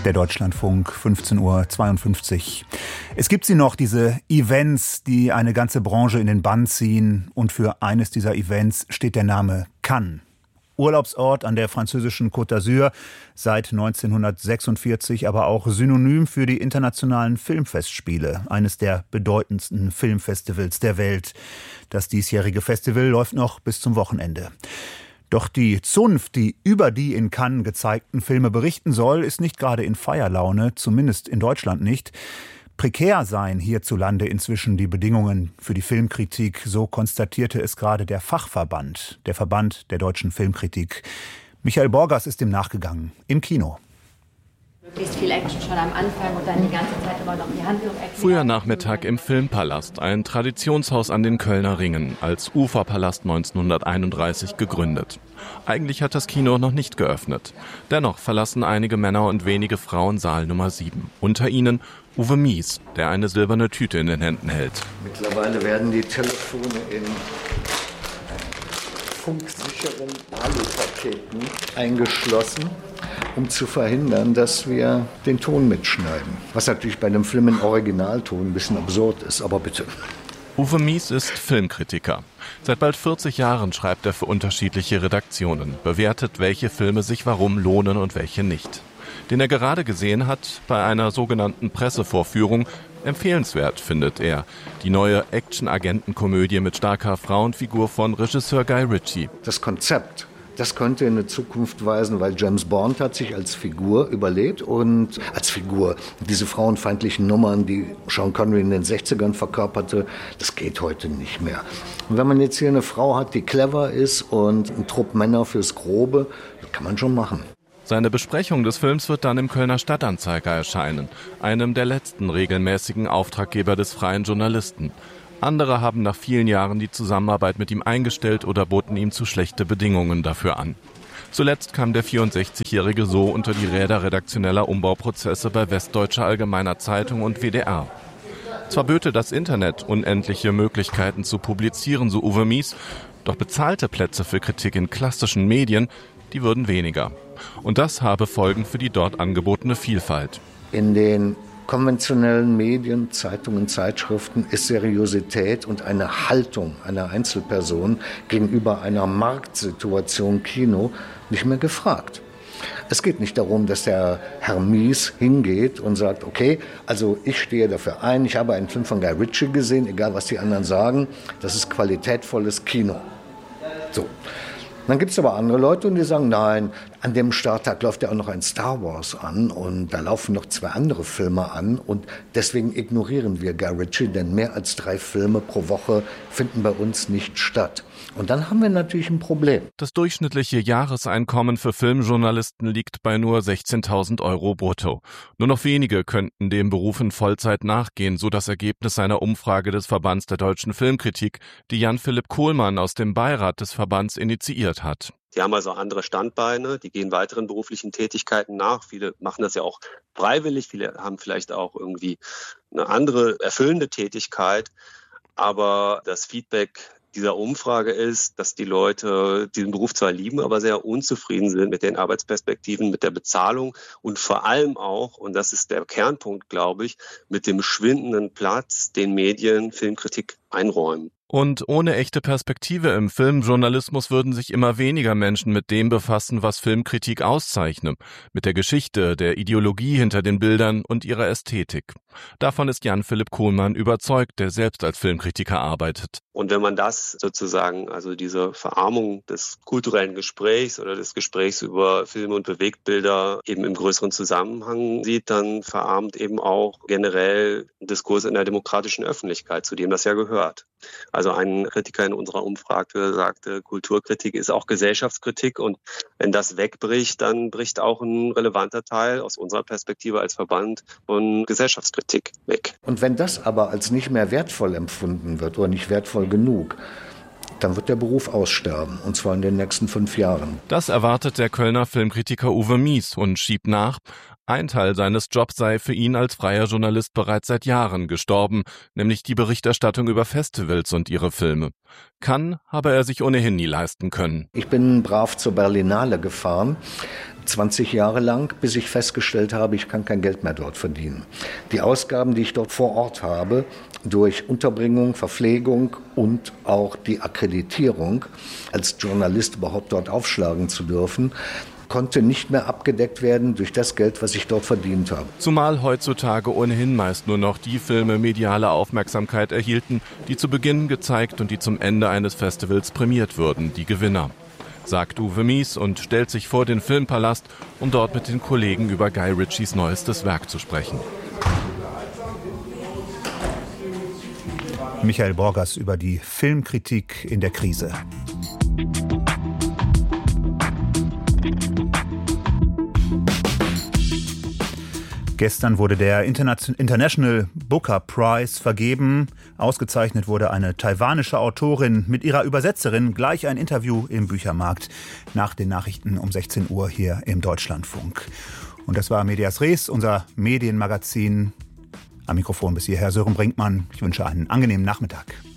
Der Deutschlandfunk, 15:52 Uhr. Es gibt sie noch, diese Events, die eine ganze Branche in den Bann ziehen. Und für eines dieser Events steht der Name Cannes. Urlaubsort an der französischen Côte d'Azur, seit 1946 aber auch Synonym für die internationalen Filmfestspiele, eines der bedeutendsten Filmfestivals der Welt. Das diesjährige Festival läuft noch bis zum Wochenende. Doch die Zunft, die über die in Cannes gezeigten Filme berichten soll, ist nicht gerade in Feierlaune, zumindest in Deutschland nicht. Prekär seien hierzulande inzwischen die Bedingungen für die Filmkritik, so konstatierte es gerade der Fachverband, der Verband der deutschen Filmkritik. Michael Borgers ist dem nachgegangen, im Kino. Möglichst viel Action schon am Anfang und dann die ganze Zeit aber noch die Handlung erklären. Früher Nachmittag im Filmpalast, ein Traditionshaus an den Kölner Ringen, als Uferpalast 1931 gegründet. Eigentlich hat das Kino noch nicht geöffnet. Dennoch verlassen einige Männer und wenige Frauen Saal Nummer 7. Unter ihnen Uwe Mies, der eine silberne Tüte in den Händen hält. Mittlerweile werden die Telefone in funksicheren Alupaketen eingeschlossen, um zu verhindern, dass wir den Ton mitschneiden. Was natürlich bei einem Film in Originalton ein bisschen absurd ist, aber bitte. Uwe Mies ist Filmkritiker. Seit bald 40 Jahren schreibt er für unterschiedliche Redaktionen, bewertet, welche Filme sich warum lohnen und welche nicht. Den er gerade gesehen hat bei einer sogenannten Pressevorführung, empfehlenswert, findet er. Die neue Action-Agenten-Komödie mit starker Frauenfigur von Regisseur Guy Ritchie. Das Konzept, das könnte in eine Zukunft weisen, weil James Bond hat sich als Figur überlebt und als Figur diese frauenfeindlichen Nummern, die Sean Connery in den 60ern verkörperte, das geht heute nicht mehr. Und wenn man jetzt hier eine Frau hat, die clever ist und einen Trupp Männer fürs Grobe, das kann man schon machen. Seine Besprechung des Films wird dann im Kölner Stadtanzeiger erscheinen, einem der letzten regelmäßigen Auftraggeber des freien Journalisten. Andere haben nach vielen Jahren die Zusammenarbeit mit ihm eingestellt oder boten ihm zu schlechte Bedingungen dafür an. Zuletzt kam der 64-Jährige so unter die Räder redaktioneller Umbauprozesse bei Westdeutscher Allgemeiner Zeitung und WDR. Zwar böte das Internet unendliche Möglichkeiten zu publizieren, so Uwe Mies, doch bezahlte Plätze für Kritik in klassischen Medien, die würden weniger. Und das habe Folgen für die dort angebotene Vielfalt. In den konventionellen Medien, Zeitungen, Zeitschriften ist Seriosität und eine Haltung einer Einzelperson gegenüber einer Marktsituation Kino nicht mehr gefragt. Es geht nicht darum, dass der Herr Mies hingeht und sagt, okay, also ich stehe dafür ein, ich habe einen Film von Guy Ritchie gesehen, egal was die anderen sagen, das ist qualitätvolles Kino. So. Dann gibt es aber andere Leute und die sagen, nein, an dem Starttag läuft ja auch noch ein Star Wars an und da laufen noch 2 andere Filme an und deswegen ignorieren wir Guy Ritchie, denn mehr als 3 Filme pro Woche finden bei uns nicht statt. Und dann haben wir natürlich ein Problem. Das durchschnittliche Jahreseinkommen für Filmjournalisten liegt bei nur 16.000 € brutto. Nur noch wenige könnten dem Beruf in Vollzeit nachgehen, so das Ergebnis einer Umfrage des Verbands der deutschen Filmkritik, die Jan-Philipp Kohlmann aus dem Beirat des Verbands initiiert hat. Die haben also andere Standbeine, die gehen weiteren beruflichen Tätigkeiten nach. Viele machen das ja auch freiwillig, viele haben vielleicht auch irgendwie eine andere erfüllende Tätigkeit. Aber das Feedback dieser Umfrage ist, dass die Leute diesen Beruf zwar lieben, aber sehr unzufrieden sind mit den Arbeitsperspektiven, mit der Bezahlung und vor allem auch, und das ist der Kernpunkt, glaube ich, mit dem schwindenden Platz, den Medien Filmkritik einräumen. Und ohne echte Perspektive im Filmjournalismus würden sich immer weniger Menschen mit dem befassen, was Filmkritik auszeichnet, mit der Geschichte, der Ideologie hinter den Bildern und ihrer Ästhetik. Davon ist Jan-Philipp Kohlmann überzeugt, der selbst als Filmkritiker arbeitet. Und wenn man das sozusagen, also diese Verarmung des kulturellen Gesprächs oder des Gesprächs über Filme und Bewegtbilder eben im größeren Zusammenhang sieht, dann verarmt eben auch generell ein Diskurs in der demokratischen Öffentlichkeit, zu dem das ja gehört. Also ein Kritiker in unserer Umfrage sagte, Kulturkritik ist auch Gesellschaftskritik und wenn das wegbricht, dann bricht auch ein relevanter Teil aus unserer Perspektive als Verband von Gesellschaftskritik weg. Und wenn das aber als nicht mehr wertvoll empfunden wird oder nicht wertvoll genug, dann wird der Beruf aussterben, und zwar in den nächsten 5 Jahren. Das erwartet der Kölner Filmkritiker Uwe Mies und schiebt nach, Ein Teil seines Jobs sei für ihn als freier Journalist bereits seit Jahren gestorben, nämlich die Berichterstattung über Festivals und ihre Filme. Cannes habe er sich ohnehin nie leisten können. Ich bin brav zur Berlinale gefahren, 20 Jahre lang, bis ich festgestellt habe, ich kann kein Geld mehr dort verdienen. Die Ausgaben, die ich dort vor Ort habe, durch Unterbringung, Verpflegung und auch die Akkreditierung, als Journalist überhaupt dort aufschlagen zu dürfen, konnte nicht mehr abgedeckt werden durch das Geld, was ich dort verdient habe. Zumal heutzutage ohnehin meist nur noch die Filme mediale Aufmerksamkeit erhielten, die zu Beginn gezeigt und die zum Ende eines Festivals prämiert würden, die Gewinner. Sagt Uwe Mies und stellt sich vor den Filmpalast, um dort mit den Kollegen über Guy Ritchies neuestes Werk zu sprechen. Michael Borgers über die Filmkritik in der Krise. Gestern wurde der International Booker Prize vergeben. Ausgezeichnet wurde eine taiwanische Autorin mit ihrer Übersetzerin. Gleich ein Interview im Büchermarkt nach den Nachrichten um 16 Uhr hier im Deutschlandfunk. Und das war Medias Res, unser Medienmagazin. Am Mikrofon bis hierher Sören Brinkmann. Ich wünsche einen angenehmen Nachmittag.